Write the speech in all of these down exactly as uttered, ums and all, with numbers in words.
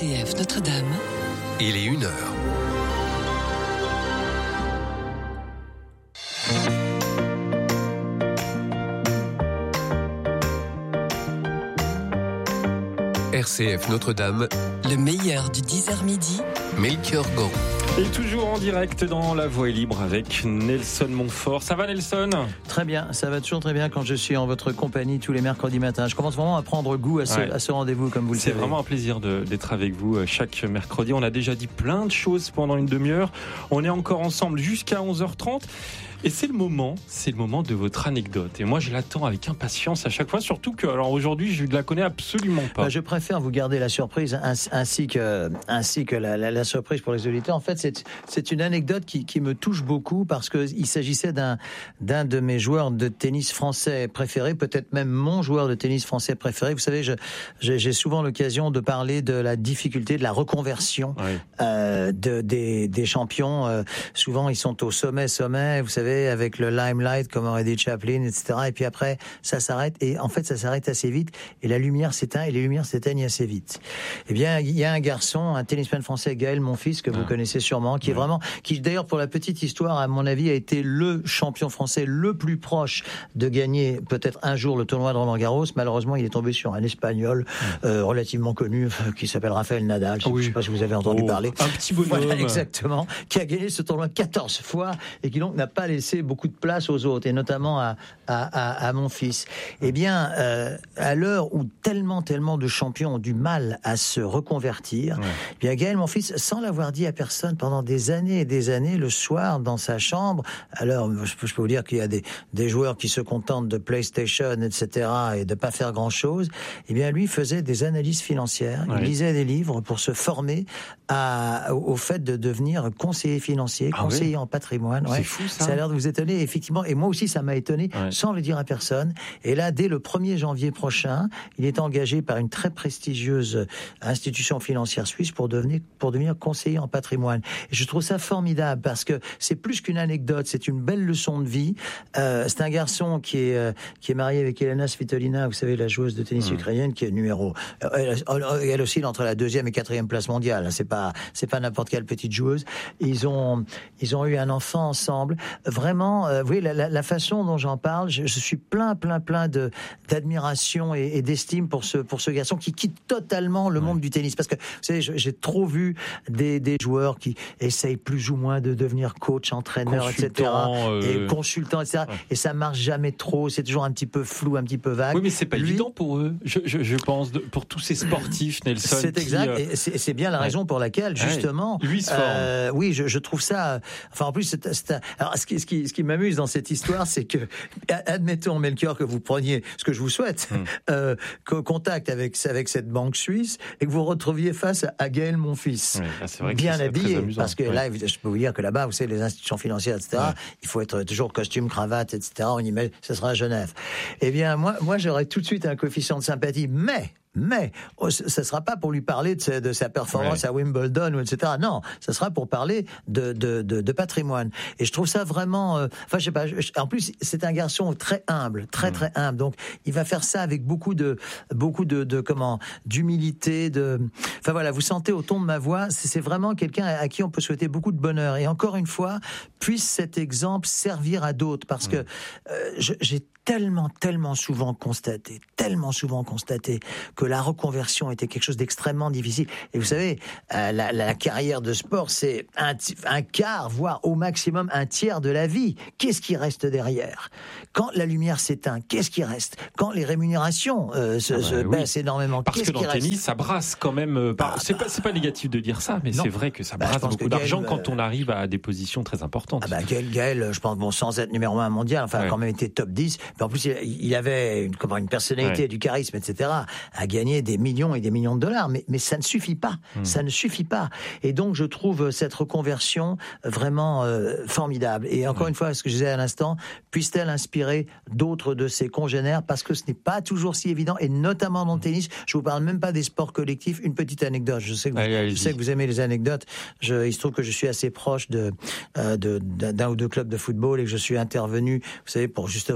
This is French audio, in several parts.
C F Notre-Dame. Il est une heure. R C F Notre-Dame, le meilleur du dix heures midi, Melchior Gorou. Et toujours en direct dans La Voix est libre avec Nelson Montfort. Ça va Nelson ? Très bien, ça va toujours très bien quand je suis en votre compagnie tous les mercredis matins. Je commence vraiment à prendre goût à ce, ouais. à ce rendez-vous, comme vous le C'est savez. C'est vraiment un plaisir de, d'être avec vous chaque mercredi. On a déjà dit plein de choses pendant une demi-heure. On est encore ensemble jusqu'à onze heures trente. Et c'est le moment, c'est le moment de votre anecdote. Et moi, je l'attends avec impatience à chaque fois, surtout que, alors aujourd'hui, je ne la connais absolument pas. Bah, je préfère vous garder la surprise ainsi que, ainsi que la, la, la surprise pour les auditeurs. En fait, c'est, c'est une anecdote qui, qui me touche beaucoup parce que il s'agissait d'un, d'un de mes joueurs de tennis français préférés, peut-être même mon joueur de tennis français préféré. Vous savez, je, j'ai, j'ai souvent l'occasion de parler de la difficulté de la reconversion oui. euh, de, des, des champions. Euh, souvent, ils sont au sommet, sommet. Vous savez, avec le limelight, comme aurait dit Chaplin, et cetera. Et puis après, ça s'arrête. Et en fait, ça s'arrête assez vite. Et la lumière s'éteint. Et les lumières s'éteignent assez vite. Eh bien, il y a un garçon, un tennisman français, Gaël Monfils, que ah. vous connaissez sûrement, qui ouais. est vraiment, qui d'ailleurs, pour la petite histoire, à mon avis, a été le champion français le plus proche de gagner peut-être un jour le tournoi de Roland-Garros. Malheureusement, il est tombé sur un Espagnol ouais. euh, relativement connu, qui s'appelle Rafael Nadal. Je ne oui. sais pas si vous avez entendu oh, parler. Un petit bonhomme. Voilà, exactement. Qui a gagné ce tournoi quatorze fois et qui donc n'a pas laissé beaucoup de place aux autres, et notamment à, à, à, à mon fils. Eh bien, euh, à l'heure où tellement, tellement de champions ont du mal à se reconvertir, ouais. eh bien, Gaël, mon fils, sans l'avoir dit à personne, pendant des années et des années, le soir, dans sa chambre, alors, je peux, je peux vous dire qu'il y a des, des joueurs qui se contentent de PlayStation, et cetera, et de pas faire grand-chose, eh bien, lui faisait des analyses financières, ouais. il lisait des livres pour se former à, au fait de devenir conseiller financier, ah conseiller oui. en patrimoine. C'est ouais. fou, ça. Ça a l'air de vous étonner, effectivement, et moi aussi ça m'a étonné, ouais. sans le dire à personne. Et là, dès le premier janvier prochain, il est engagé par une très prestigieuse institution financière suisse pour devenir, pour devenir conseiller en patrimoine. Et je trouve ça formidable parce que c'est plus qu'une anecdote, c'est une belle leçon de vie. Euh, c'est un garçon qui est, euh, qui est marié avec Elena Svitolina, vous savez, la joueuse de tennis mmh. ukrainienne, qui est numéro, euh, elle, elle oscille entre la deuxième et quatrième place mondiale. C'est pas, c'est pas n'importe quelle petite joueuse. Ils ont, ils ont eu un enfant ensemble. Vraiment, euh, vous voyez, la, la, la façon dont j'en parle, je, je suis plein, plein, plein de d'admiration et, et d'estime pour ce pour ce garçon qui quitte totalement le ouais. monde du tennis. Parce que vous savez, j'ai trop vu des des joueurs qui essayent plus ou moins de devenir coach, entraîneur, et cetera. Euh... Et consultant, et cetera. Ouais. Et ça marche jamais trop. C'est toujours un petit peu flou, un petit peu vague. Oui, mais c'est pas Lui, évident pour eux. Je, je, je pense de, pour tous ces sportifs, Nelson. C'est exact. Qui, euh... Et c'est, c'est bien la ouais. raison pour laquelle, justement, ouais. lui se forme. Euh, oui, je, je trouve ça. Enfin, en plus, c'est, c'est un... alors ce qui, ce qui, ce qui m'amuse dans cette histoire, c'est que, admettons, Melchior, que vous preniez, ce que je vous souhaite, hum. euh, contact avec, avec cette banque suisse et que vous retrouviez face à Gaël Monfils. Oui, là, c'est vrai bien que habillé, amusant, parce que ouais. là, je peux vous dire que là-bas, vous savez, les institutions financières, et cetera, ouais. il faut être toujours costume, cravate, et cetera. On imagine, ce sera à Genève. Eh bien, moi, moi, j'aurais tout de suite un coefficient de sympathie, mais, Mais oh, ce ne sera pas pour lui parler de sa, de sa performance ouais. à Wimbledon, et cetera. Non, ce sera pour parler de, de, de, de patrimoine. Et je trouve ça vraiment... Euh, enfin, je sais pas. Je, en plus, c'est un garçon très humble, très, mmh. très humble. Donc, il va faire ça avec beaucoup de... beaucoup de, de comment d'humilité, de... Enfin, voilà, vous sentez au ton de ma voix, c'est, c'est vraiment quelqu'un à, à qui on peut souhaiter beaucoup de bonheur. Et encore une fois, puisse cet exemple servir à d'autres. Parce mmh. que euh, je, j'ai tellement, tellement souvent constaté, tellement souvent constaté que la reconversion était quelque chose d'extrêmement difficile. Et vous savez, euh, la, la carrière de sport, c'est un, un quart, voire au maximum un tiers de la vie. Qu'est-ce qui reste derrière ? Quand la lumière s'éteint, qu'est-ce qui reste ? Quand les rémunérations euh, se, ah bah, se oui. baissent énormément, parce qu'est-ce que dans qui le reste ? tennis, ça brasse quand même. Euh, par... ah, c'est pas, c'est pas négatif de dire ça, mais non. c'est vrai que ça brasse bah, beaucoup d'argent Gaël, quand on arrive à des positions très importantes. Ah bah Gaël, Gaël, je pense, bon, sans être numéro un mondial, enfin, ouais. quand même été top dix, mais en plus, il, il avait une, comment, une personnalité, ouais. du charisme, et cetera, à gagner des millions et des millions de dollars, mais, mais ça ne suffit pas. Mmh. Ça ne suffit pas. Et donc, je trouve cette reconversion vraiment euh, formidable. Et encore mmh. une fois, ce que je disais à l'instant, puisse-t-elle inspirer d'autres de ses congénères, parce que ce n'est pas toujours si évident, et notamment dans le tennis. Je vous parle même pas des sports collectifs. Une petite anecdote. Je sais que vous, allez, allez, je sais que vous aimez les anecdotes. Je, il se trouve que je suis assez proche de, euh, de, d'un ou deux clubs de football et que je suis intervenu, vous savez, pour justement euh,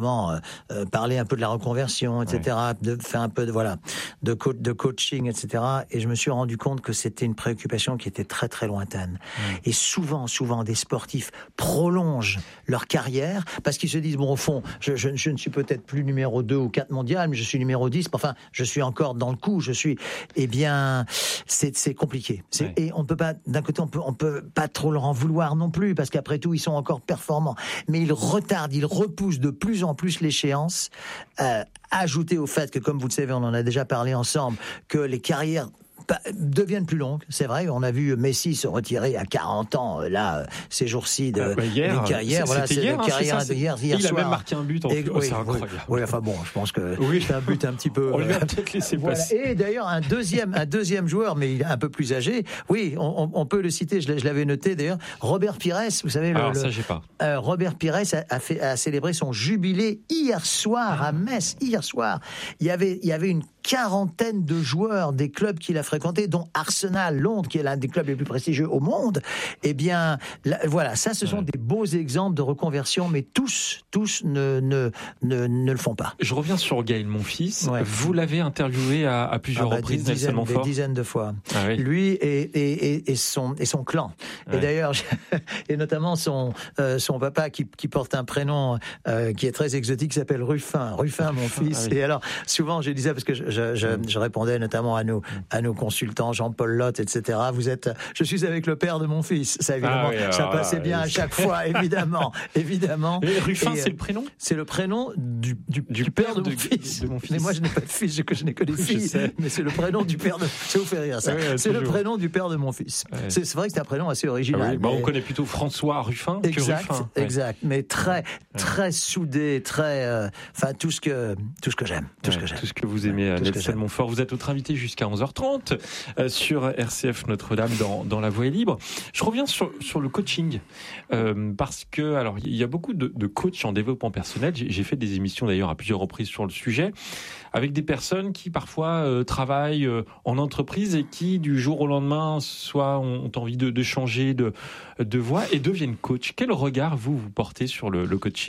euh, parler un peu de la reconversion, et cetera, ouais. de faire un peu de voilà, de, co- de coaching, et cetera. Et je me suis rendu compte que c'était une préoccupation qui était très très lointaine. Ouais. Et souvent, souvent, des sportifs prolongent leur carrière parce qu'ils se disent bon, au fond, je, je, je ne suis peut-être plus numéro deux ou quatre mondial, mais je suis numéro dix. Enfin, je suis encore dans le coup. Je suis, eh bien, c'est, c'est compliqué. C'est, ouais. Et on peut pas, d'un côté, on peut, on peut pas trop leur en vouloir non plus, parce qu'après tout, ils sont encore performants. Mais ils retardent, ils repoussent de plus en plus l'échéance. Euh, ajouté au fait que, comme vous le savez, on en a déjà parlé ensemble, que les carrières deviennent plus longues, c'est vrai. On a vu Messi se retirer à quarante ans, là, ces jours-ci de euh, bah hier, carrière. Voilà, c'est hier, de carrière hein, de hier, hier il soir. Il a même marqué un but en et, plus. Oui, c'est incroyable. Oui, oui, enfin bon, je pense que oui. c'est un but un petit peu. On lui a peut-être laissé voilà. passer. Et d'ailleurs, un deuxième, un deuxième joueur, mais il est un peu plus âgé. Oui, on, on peut le citer. Je l'avais noté d'ailleurs. Robert Pires, vous savez. Alors le, ça, j'ai pas. Euh, Robert Pires a, a, fait, a célébré son jubilé hier soir à Metz. Hier soir, il y avait, il y avait une quarantaine de joueurs des clubs qu'il a fréquentés, dont Arsenal, Londres, qui est l'un des clubs les plus prestigieux au monde. Eh bien, là, voilà, ça, ce sont ouais. des beaux exemples de reconversion, mais tous, tous ne, ne, ne, ne le font pas. Je reviens sur Gaël Monfils. Ouais. Vous Mmh. l'avez interviewé à, à plusieurs ah bah, reprises, des dizaines, Nelson Montfort. Des dizaines de fois. Ah oui. Lui et, et, et, et, son, et son clan. Ouais. Et d'ailleurs, et notamment son, euh, son papa qui, qui porte un prénom euh, qui est très exotique, qui s'appelle Ruffin. Ruffin, mon fils. Ah oui. Et alors, souvent, je disais, parce que je, je, je, je répondais notamment à nos, à nos consultants, Jean-Paul Lotte, et cetera. Vous êtes, je suis avec le père de mon fils. Ça, évidemment, ah oui, alors, ça passait bien oui. à chaque fois, évidemment. évidemment. Et Ruffin, et, c'est le prénom? C'est le prénom du, du, du, du père, père de, de, mon fils. de mon fils. Mais moi, je n'ai pas de fils, je, je n'ai que des filles. Mais c'est le prénom du père de... Ça vous fait rire, ça. Oui, c'est toujours. Le prénom du père de mon fils. Ouais. C'est, c'est vrai que c'est un prénom assez original. Ah oui, bah, mais... On connaît plutôt François Ruffin exact, que Ruffin. Exact, ouais. Mais très, très soudé, très... Enfin, euh, tout ce que, tout ce que j'aime. Tout, ouais, ce, que j'aime. tout ce que vous aimez, ouais, Nelson Montfort. Vous êtes notre invité jusqu'à onze heures trente euh, sur R C F Notre-Dame dans, dans La Voix est libre. Je reviens sur, sur le coaching euh, parce que, alors, il y a beaucoup de, de coachs en développement personnel. J'ai, j'ai fait des émissions d'ailleurs à plusieurs reprises sur le sujet avec des personnes qui parfois euh, travaillent euh, en entreprise et qui du jour au lendemain soit ont, ont envie de, de changer de, de voie et deviennent coach. Quel regard vous vous portez sur le, le coaching ?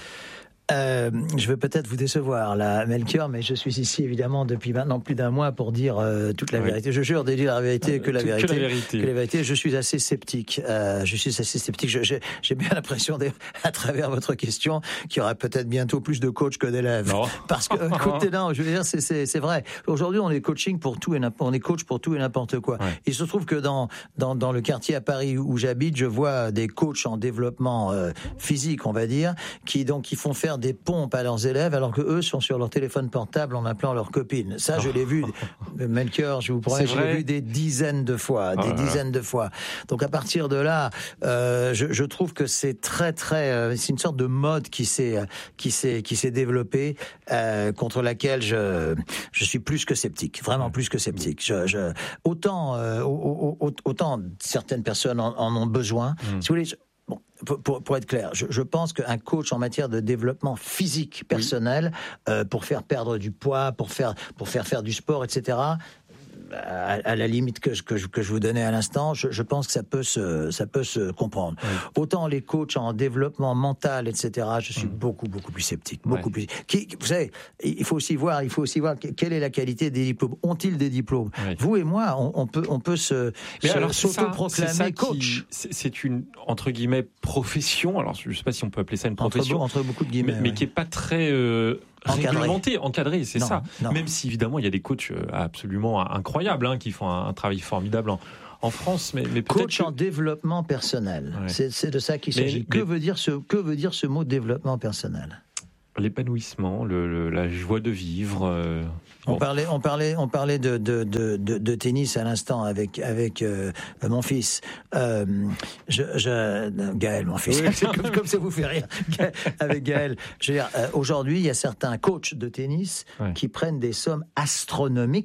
Euh, je vais peut-être vous décevoir, là, Melchior, mais je suis ici évidemment depuis maintenant plus d'un mois pour dire euh, toute la oui. vérité. Je jure de dire la vérité, euh, que, la vérité que la vérité. Que la vérité. Je suis assez sceptique. Euh, je suis assez sceptique. Je, je, j'ai bien l'impression, à travers votre question, qu'il y aura peut-être bientôt plus de coachs que d'élèves. Non. Parce que, écoutez, non, je veux dire, c'est, c'est, c'est vrai. Aujourd'hui, on est coaching pour tout et on est coach pour tout et n'importe quoi. Ouais. Il se trouve que dans, dans, dans le quartier à Paris où j'habite, je vois des coachs en développement euh, physique, on va dire, qui donc qui font faire des pompes à leurs élèves alors que eux sont sur leur téléphone portable en appelant leurs copines. Ça, je l'ai vu, Melchior, je vous promets, je l'ai vu des dizaines de fois, des oh dizaines de fois. Donc à partir de là, euh, je, je trouve que c'est très très, euh, c'est une sorte de mode qui s'est qui s'est qui s'est développée euh, contre laquelle je je suis plus que sceptique, vraiment plus que sceptique. Je, je autant euh, autant certaines personnes en, en ont besoin. Mm. Si vous voulez. Je, Bon, pour, pour être clair, je, je pense qu'un coach en matière de développement physique personnel, oui. euh, pour faire perdre du poids, pour faire, pour faire faire du sport, et cetera, à, à la limite que je, que, je, que je vous donnais à l'instant, je, je pense que ça peut se, ça peut se comprendre. Oui. Autant les coachs en développement mental, et cetera, je suis mmh. beaucoup, beaucoup plus sceptique. Beaucoup ouais. plus. Qui, vous savez, il faut aussi voir, il faut aussi voir quelle est la qualité des diplômes. Ont-ils des diplômes ? Oui. Vous et moi, on, on peut, on peut se, Mais se alors, s'autoproclamer ça, coach. Qui, c'est, c'est une entre guillemets profession. Alors, je ne sais pas si on peut appeler ça une profession, entre, entre beaucoup de guillemets, mais, mais ouais. qui est pas très euh, réglementé, encadré, c'est non, ça. Non. Même si évidemment il y a des coachs absolument incroyables hein, qui font un, un travail formidable en, en France, mais, mais peut-être coach que... en développement personnel. Ouais. C'est, c'est de ça qu'il mais, s'agit. Mais... Que veut dire ce que veut dire ce mot développement personnel ? L'épanouissement, le, le, la joie de vivre. Euh, bon. On parlait, on parlait, on parlait de, de, de, de, de tennis à l'instant avec avec euh, mon fils. Euh, je, je, Gaël, mon fils. Oui. C'est comme, comme ça vous fait rire. Avec Gaël. Je veux dire, euh, aujourd'hui, il y a certains coachs de tennis ouais. qui prennent des sommes astronomiques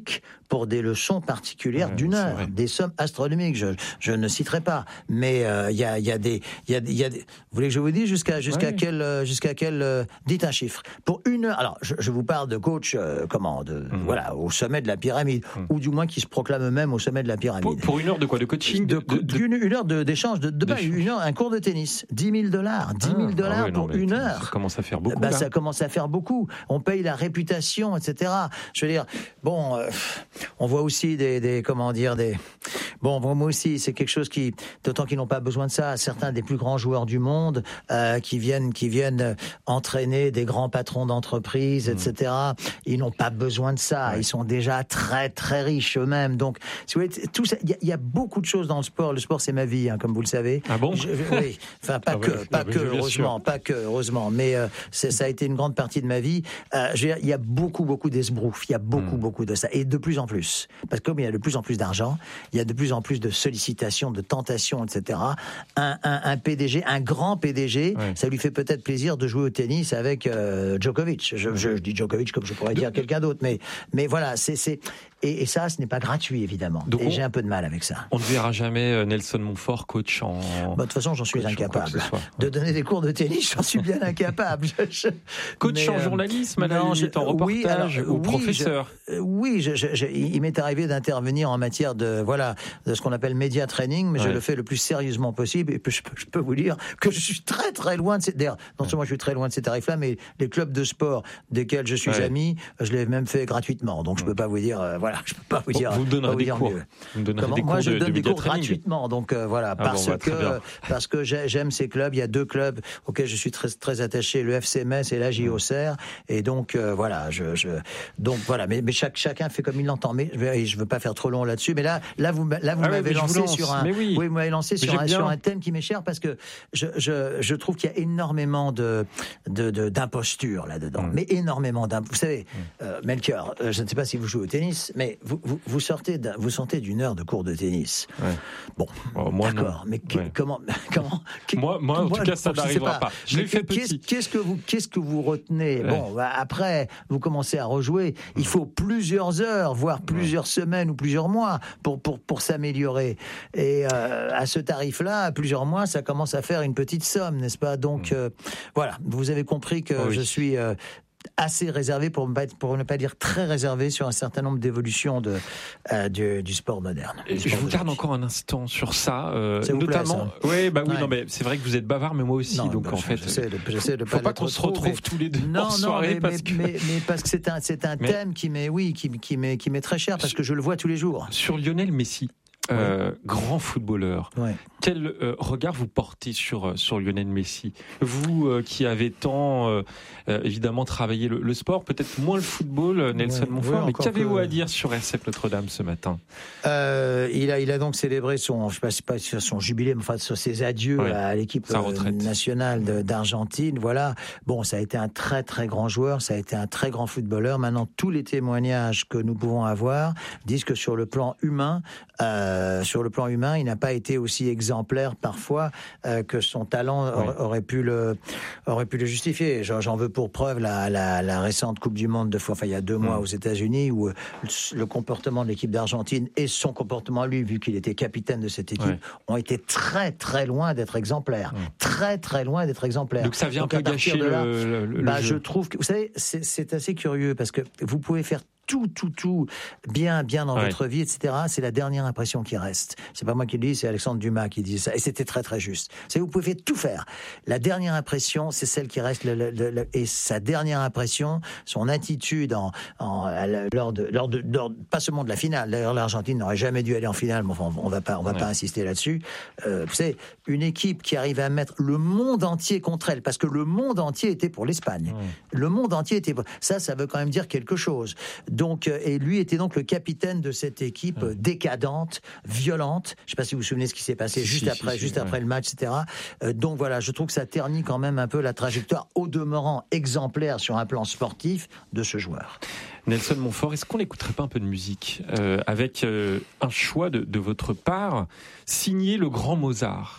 pour des leçons particulières ouais, d'une c'est heure, vrai. des sommes astronomiques. Je, je ne citerai pas, mais il euh, y, a, y a des, il y a, y a des. Vous voulez que je vous dise jusqu'à jusqu'à ouais. quel, euh, jusqu'à quel euh, dites un chiffre pour une heure. Alors, je, je vous parle de coach, euh, comment, de, mmh. voilà, au sommet de la pyramide, mmh. ou du moins qui se proclame eux-mêmes au sommet de la pyramide. Pour, pour une heure de quoi, de coaching, de, de, de, une, une heure de, d'échange, de, de, de une heure, un cours de tennis, dix mille dollars, dix mille dollars ah, ouais, pour non, une heure. Ça commence à faire beaucoup. Bah, là. Ça commence à faire beaucoup. On paye la réputation, et cetera. Je veux dire, bon, euh, on voit aussi des, des, comment dire, des. Bon, moi aussi, c'est quelque chose qui, d'autant qu'ils n'ont pas besoin de ça. Certains des plus grands joueurs du monde euh, qui viennent, qui viennent entraîner des grands patrons d'entreprise, mmh. et cetera. Ils n'ont pas besoin de ça. Ouais. Ils sont déjà très, très riches eux-mêmes. Donc, si vous voulez, tout ça, il y, y a beaucoup de choses dans le sport. Le sport, c'est ma vie, hein, comme vous le savez. Ah bon? Je, oui. Enfin, pas ah que, ouais, pas que, heureusement, pas que, heureusement. Mais euh, c'est, ça a été une grande partie de ma vie. Euh, je veux dire, il y a beaucoup, beaucoup d'esbrouf. Il y a beaucoup, mmh. beaucoup de ça. Et de plus en plus. Parce que comme il y a de plus en plus d'argent, il y a de plus en plus de sollicitations, de tentations, et cetera. Un, un, un P D G, un grand P D G, ouais. ça lui fait peut-être plaisir de jouer au tennis avec euh, Djokovic. Je, je, je dis Djokovic comme je pourrais dire quelqu'un d'autre, mais, mais voilà, c'est, c'est et, et ça, ce n'est pas gratuit évidemment. Donc et on, j'ai un peu de mal avec ça. On ne verra jamais Nelson Montfort coach en. Bah, de toute façon, j'en suis incapable. De donner des cours de tennis, j'en suis bien incapable. Je, je, coach mais, en journalisme, à la limite, en reportage, oui, alors, ou oui, professeur. Je, oui, je, je, je, il m'est arrivé d'intervenir en matière de voilà de ce qu'on appelle média training, mais ouais. je le fais le plus sérieusement possible. Et je, je peux vous dire que je suis très très loin de ces. D'ailleurs, non seulement je suis très loin de ces tarifs-là, mais les clubs de sport desquels je suis ouais. ami, je l'ai même fait gratuitement. Donc je peux pas vous dire, euh, voilà, je peux pas vous dire. Vous donnerez des cours. Vous me donnerez des cours. Moi, je de, donne de des cours training. gratuitement. Donc euh, voilà, ah parce bon, bah, que parce que j'aime ces clubs. Il y a deux clubs auxquels je suis très très attaché, le F C Metz et l'A J O Auxerre. Et donc euh, voilà, je, je donc voilà, mais, mais chaque chacun fait comme il l'entend. Mais je veux pas faire trop long là-dessus. Mais là, là vous là vous ah m'avez oui, lancé lance. sur un, oui. oui, vous m'avez lancé sur un, sur un thème qui m'est cher parce que je je je trouve qu'il y a énormément de de, de d'imposture là-dedans, mm. mais énormément d'imposture. Vous savez, mm. euh, Melchior, euh, je ne sais pas si vous jouez au tennis, mais vous vous, vous sortez vous sortez d'une heure de cours de tennis. Ouais. Bon, oh, moi d'accord, non. mais que, ouais. comment comment moi moi en moi, tout cas ça n'arrivera pas. pas. Je l'ai fait petit. Qu'est-ce, qu'est-ce que vous qu'est-ce que vous retenez ouais. Bon, bah, après vous commencez à rejouer. Il faut plusieurs heures, voire plusieurs ouais. semaines ou plusieurs mois pour pour pour s'améliorer. Et euh, à ce tarif-là, plusieurs mois, ça commence à faire une petite somme, n'est-ce pas? Donc euh, voilà, vous avez compris que oh oui. je suis euh, assez réservé, pour, pour ne pas dire très réservé, sur un certain nombre d'évolutions de, euh, du, du sport moderne. Du sport je vous garde encore un instant sur ça, euh, ça notamment. Plaît, oui, bah oui, ouais. non, mais c'est vrai que vous êtes bavard, mais moi aussi, non, donc bah, en fait, j'essaie de, j'essaie de faut pas, pas qu'on se retrouve mais... tous les deux non, en non, soirée mais, parce mais, que mais, mais parce que c'est un, c'est un mais... thème qui m'est, oui, qui, qui m'est, qui m'est très cher parce que je le vois tous les jours. Sur Lionel Messi. Euh, ouais. Grand footballeur. Ouais. Quel euh, regard vous portez sur, sur Lionel Messi? Vous euh, qui avez tant euh, euh, évidemment travaillé le, le sport, peut-être moins le football, Nelson ouais. Montfort, ouais, mais qu'avez-vous que... à dire sur R C F Notre-Dame ce matin? euh, il, a, il a donc célébré son, je ne sais pas sur son jubilé, mais enfin sur ses adieux ouais. à l'équipe euh, nationale de, d'Argentine. Voilà. Bon, ça a été un très très grand joueur, ça a été un très grand footballeur. Maintenant, tous les témoignages que nous pouvons avoir disent que sur le plan humain, euh, sur le plan humain, il n'a pas été aussi exemplaire parfois euh, que son talent ouais. aurait, aurait pu le aurait pu le justifier. J'en, j'en veux pour preuve la, la, la récente Coupe du Monde de fois, enfin il y a deux mois mmh. aux États-Unis, où le, le comportement de l'équipe d'Argentine et son comportement lui, vu qu'il était capitaine de cette équipe, ouais. ont été très très loin d'être exemplaires, mmh. très très loin d'être exemplaires. Donc ça vient Donc, un peu gâcher là, le, le, bah, le jeu. Je trouve que vous savez, c'est, c'est assez curieux parce que vous pouvez faire tout, tout, tout bien, bien dans ouais. votre vie, et cetera. C'est la dernière impression qui reste. C'est pas moi qui le dis, c'est Alexandre Dumas qui dit ça. Et c'était très, très juste. C'est vous pouvez tout faire. La dernière impression, c'est celle qui reste. Le, le, le, et sa dernière impression, son attitude en, en lors de, lors de, lors, pas seulement de la finale. D'ailleurs, l'Argentine n'aurait jamais dû aller en finale. Mais enfin, on va pas, on va ouais. pas insister là-dessus. Euh, vous savez, une équipe qui arrive à mettre le monde entier contre elle, parce que le monde entier était pour l'Espagne. Ouais. Le monde entier était pour... ça, ça veut quand même dire quelque chose. Donc, et lui était donc le capitaine de cette équipe ouais. décadente, violente. Je ne sais pas si vous vous souvenez ce qui s'est passé si, juste si, après, si, juste si, après ouais. le match, et cetera. Euh, donc voilà, je trouve que ça ternit quand même un peu la trajectoire, au demeurant exemplaire sur un plan sportif, de ce joueur. Nelson Montfort, est-ce qu'on n'écouterait pas un peu de musique euh, avec euh, un choix de, de votre part, signé le grand Mozart?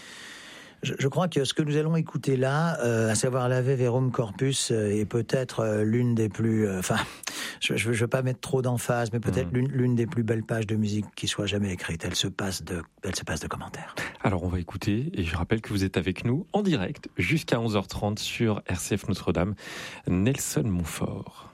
Je, je crois que ce que nous allons écouter là, euh, à savoir l'Ave Verum Corpus, euh, est peut-être euh, l'une des plus... Enfin, je ne veux pas mettre trop d'emphase, mais peut-être Mmh. l'une, l'une des plus belles pages de musique qui soit jamais écrite. Elle se passe de, elle se passe de commentaires. Alors on va écouter, et je rappelle que vous êtes avec nous en direct jusqu'à onze heures trente sur R C F Notre-Dame, Nelson Montfort.